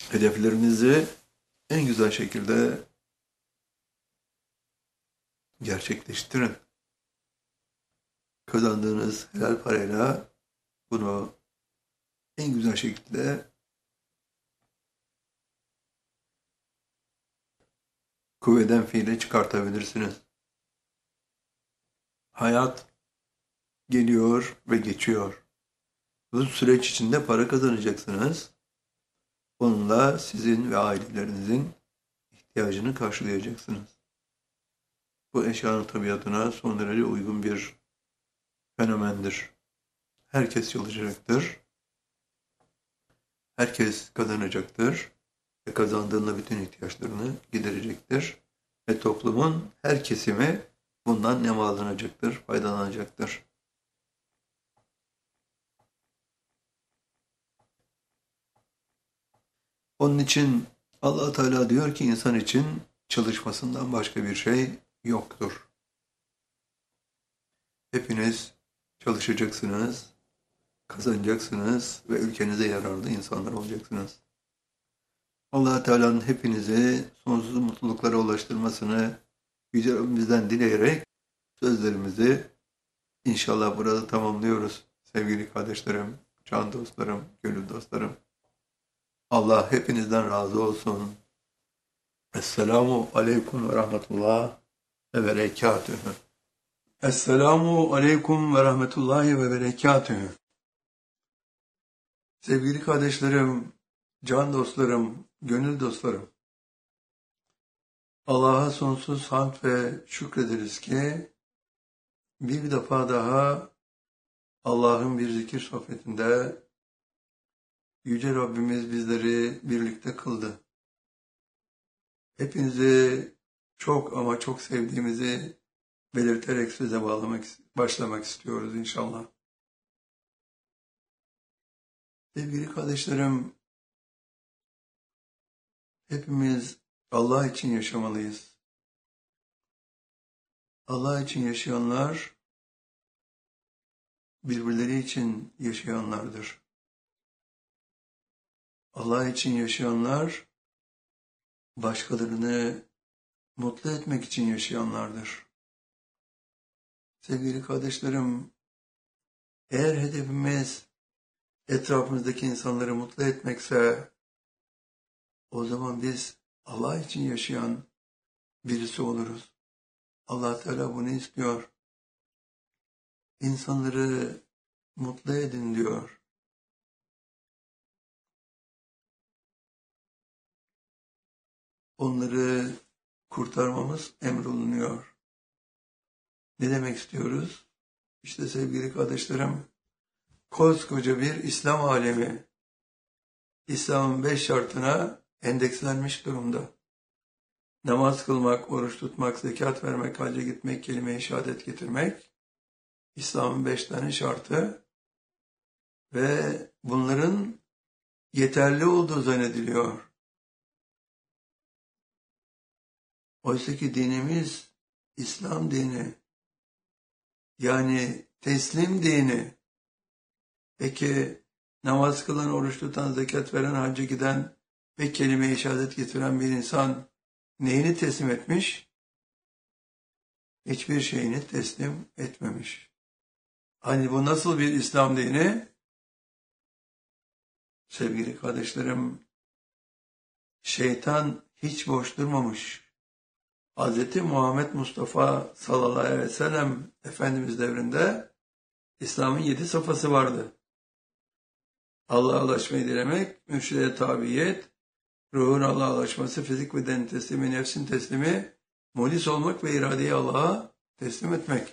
Hedeflerinizi en güzel şekilde gerçekleştirin. Kazandığınız helal parayla bunu en güzel şekilde kuvveden fiile çıkartabilirsiniz. Hayat geliyor ve geçiyor. Bu süreç içinde para kazanacaksınız. Onunla sizin ve ailelerinizin ihtiyacını karşılayacaksınız. Bu eşyanın tabiatına son derece uygun bir fenomendir. Herkes çalışacaktır. Herkes kazanacaktır. Ve kazandığında bütün ihtiyaçlarını giderecektir. Ve toplumun her kesimi bundan nemalanacaktır, faydalanacaktır. Onun için Allah Teala diyor ki insan için çalışmasından başka bir şey yoktur. Hepiniz çalışacaksınız, kazanacaksınız ve ülkenize yararlı insanlar olacaksınız. Allah Teala'nın hepinizi sonsuz mutluluklara ulaştırmasını Yüce Rabbimizden dileyerek sözlerimizi inşallah burada tamamlıyoruz. Sevgili kardeşlerim, can dostlarım, gönül dostlarım. Allah hepinizden razı olsun. Esselamu aleyküm ve rahmetullah ve berekatühü. Esselamu aleyküm ve rahmetullahi ve berekatühü. Sevgili kardeşlerim, can dostlarım, gönül dostlarım. Allah'a sonsuz hamd ve şükrederiz ki bir defa daha Allah'ın bir zikir sohbetinde Yüce Rabbimiz bizleri birlikte kıldı. Hepinizi çok ama çok sevdiğimizi belirterek söze başlamak istiyoruz inşallah. Sevgili kardeşlerim, hepimiz Allah için yaşamalıyız. Allah için yaşayanlar birbirleri için yaşayanlardır. Allah için yaşayanlar başkalarını mutlu etmek için yaşayanlardır. Sevgili kardeşlerim, eğer hedefimiz etrafımızdaki insanları mutlu etmekse o zaman biz Allah için yaşayan birisi oluruz. Allah Teala bunu istiyor. İnsanları mutlu edin diyor. Onları kurtarmamız emrolunuyor. Ne demek istiyoruz? İşte sevgili kardeşlerim, koskoca bir İslam alemi, İslam'ın 5 şartına endekslenmiş durumda. Namaz kılmak, oruç tutmak, zekat vermek, hacca gitmek, kelime-i şehadet getirmek, İslam'ın 5 tane şartı ve bunların yeterli olduğu zannediliyor. Oysa ki dinimiz İslam dini, yani teslim dini. Peki namaz kılan, oruç tutan, zekat veren, hacca giden ve kelime-i şehadet getiren bir insan neyini teslim etmiş? Hiçbir şeyini teslim etmemiş. Hani bu nasıl bir İslam dini? Sevgili kardeşlerim, şeytan hiç boş durmamış. Hz. Muhammed Mustafa sallallahu aleyhi ve sellem Efendimiz devrinde İslam'ın 7 safhası vardı. Allah'a ulaşmayı dilemek, mürşide tabiyet, ruhun Allah'a ulaşması, fizik bedenin teslimi, nefsin teslimi, muhlis olmak ve iradeyi Allah'a teslim etmek.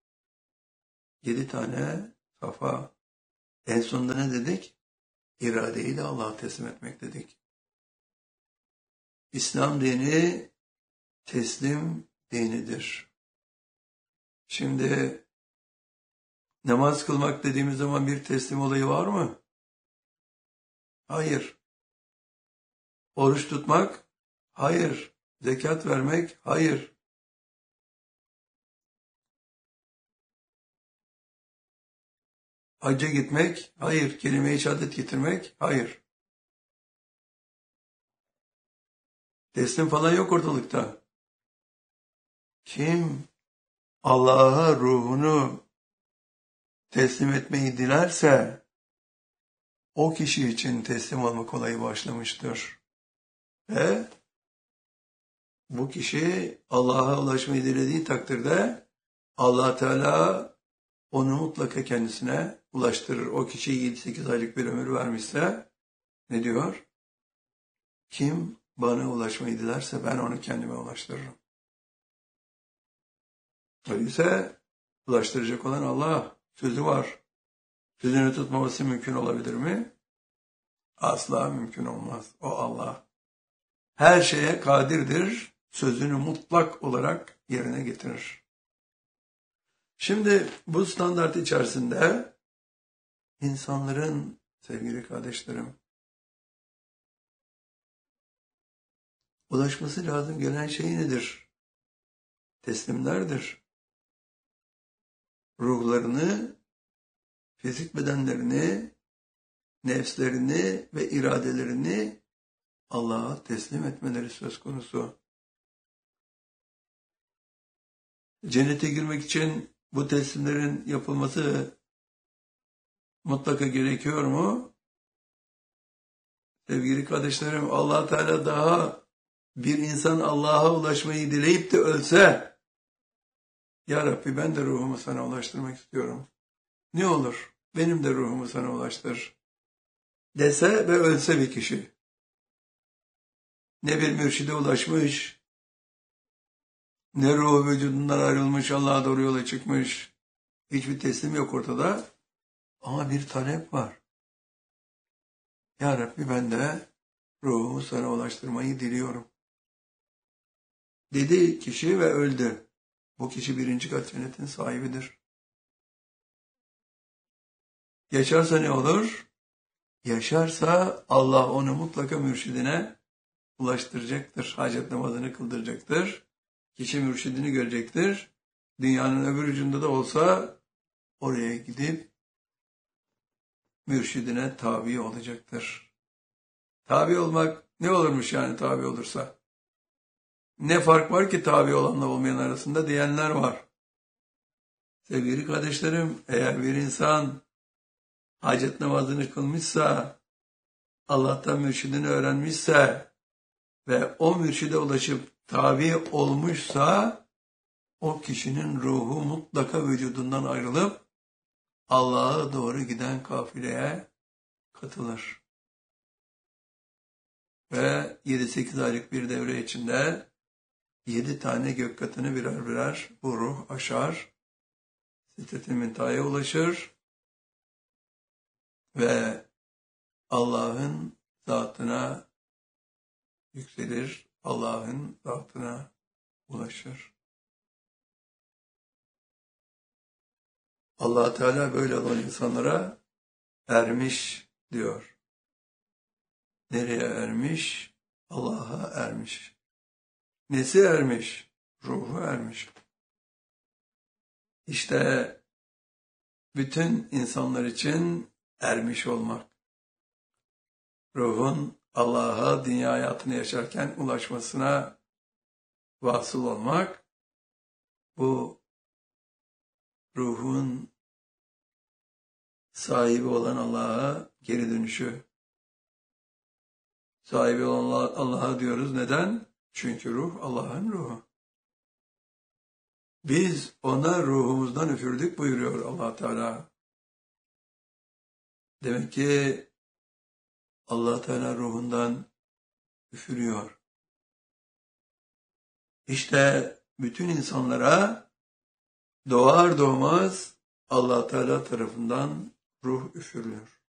7 tane safa. En sonunda ne dedik? İradeyi de Allah'a teslim etmek dedik. İslam dini teslim dinidir. Şimdi namaz kılmak dediğimiz zaman bir teslim olayı var mı? Hayır. Oruç tutmak? Hayır. Zekat vermek? Hayır. Hacca gitmek? Hayır. Kelime-i şehadet getirmek? Hayır. Teslim falan yok ortalıkta. Kim Allah'a ruhunu teslim etmeyi dilerse o kişi için teslim olmak olayı başlamıştır. Ve bu kişi Allah'a ulaşmayı dilediği takdirde Allah Teala onu mutlaka kendisine ulaştırır. O kişiye 7-8 aylık bir ömür vermişse ne diyor? Kim bana ulaşmayı dilerse ben onu kendime ulaştırırım. Öyleyse ulaştıracak olan Allah. Sözü var. Sözünü tutmaması mümkün olabilir mi? Asla mümkün olmaz. O Allah. Her şeye kadirdir. Sözünü mutlak olarak yerine getirir. Şimdi bu standart içerisinde insanların, sevgili kardeşlerim, ulaşması lazım gelen şey nedir? Teslimlerdir. Ruhlarını, fizik bedenlerini, nefslerini ve iradelerini Allah'a teslim etmeleri söz konusu. Cennete girmek için bu teslimlerin yapılması mutlaka gerekiyor mu? Sevgili kardeşlerim, Allah Teala daha bir insan Allah'a ulaşmayı dileyip de ölse, Ya Rabbi ben de ruhumu sana ulaştırmak istiyorum. Ne olur benim de ruhumu sana ulaştır dese ve ölse bir kişi. Ne bir mürşide ulaşmış, ne ruhu vücudundan ayrılmış, Allah'a doğru yola çıkmış. Hiçbir teslim yok ortada. Ama bir talep var. Ya Rabbi ben de ruhumu sana ulaştırmayı diliyorum. Dedi kişi ve öldü. Bu kişi 1. kat cennetin sahibidir. Yaşarsa ne olur? Yaşarsa Allah onu mutlaka mürşidine ulaştıracaktır. Hacet namazını kıldıracaktır. Kişi mürşidini görecektir. Dünyanın öbür ucunda da olsa oraya gidip mürşidine tabi olacaktır. Tabi olmak ne olurmuş yani tabi olursa? Ne fark var ki tabi olanla olmayan arasında diyenler var. Sevgili kardeşlerim, eğer bir insan hacet namazını kılmışsa, Allah'tan mürşidini öğrenmişse ve o mürşide ulaşıp tabi olmuşsa, o kişinin ruhu mutlaka vücudundan ayrılıp Allah'a doğru giden kafileye katılır. Ve 7-8 aylık bir devre içinde 7 tane gök katını birer birer bu ruh aşar, Sidret-i Münteha'ya ulaşır ve Allah'ın zatına yükselir, Allah'ın zatına ulaşır. Allah Teala böyle olan insanlara ermiş diyor. Nereye ermiş? Allah'a ermiş. Nesi ermiş? Ruhu ermiş. İşte bütün insanlar için ermiş olmak. Ruhun Allah'a dünya hayatını yaşarken ulaşmasına vasıl olmak, bu ruhun sahibi olan Allah'a geri dönüşü. Sahibi olan Allah'a diyoruz. Neden? Çünkü ruh Allah'ın ruhu. Biz ona ruhumuzdan üfürdük buyuruyor Allah Teala. Demek ki Allah Teala ruhundan üfürüyor. İşte bütün insanlara doğar doğmaz Allah Teala tarafından ruh üfürülür.